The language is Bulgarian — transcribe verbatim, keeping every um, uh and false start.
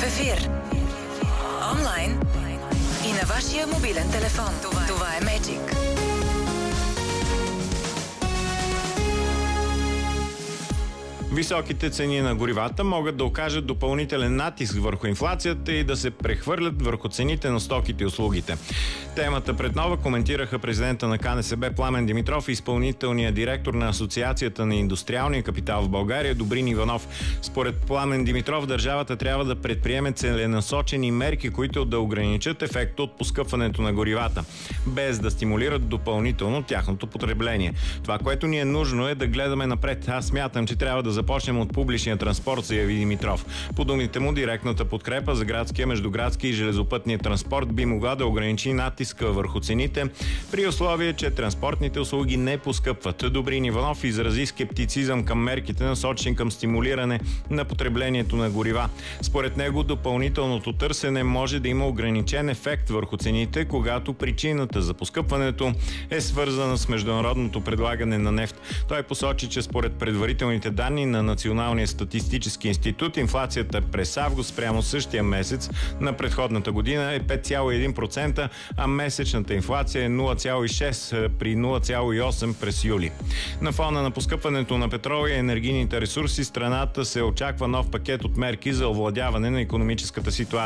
ефир, онлайн и на вашия мобилен телефон. Това, Това е Magic. Високите цени на горивата могат да окажат допълнителен натиск върху инфлацията и да се прехвърлят върху цените на стоките и услугите. Темата пред нова коментираха президента на КНСБ Пламен Димитров и изпълнителният директор на Асоциацията на индустриалния капитал в България Добрин Иванов. Според Пламен Димитров, държавата трябва да предприеме целенасочени мерки, които да ограничат ефекта от поскъпването на горивата, без да стимулират допълнително тяхното потребление. Това, което ни е нужно, е да гледаме напред. Аз смятам, че трябва да започнем от публичния транспорт, заяви Димитров. По думите му, директната подкрепа за градския, междуградски и железопътния транспорт би могла да ограничи натиска върху цените, при условие, че транспортните услуги не поскъпват. Добрин Иванов изрази скептицизъм към мерките, насочени към стимулиране на потреблението на горива. Според него, допълнителното търсене може да има ограничен ефект върху цените, когато причината за поскъпването е свързана с международното предлагане на нефт. Той посочи, че според предварителните данни на Националния статистически институт, инфлацията през август спрямо същия месец на предходната година е пет цяло и един процента, а месечната инфлация е нула цяло и шест процента при нула цяло и осем процента през юли. На фона на поскъпването на петрола и енергийните ресурси, страната се очаква нов пакет от мерки за овладяване на икономическата ситуация.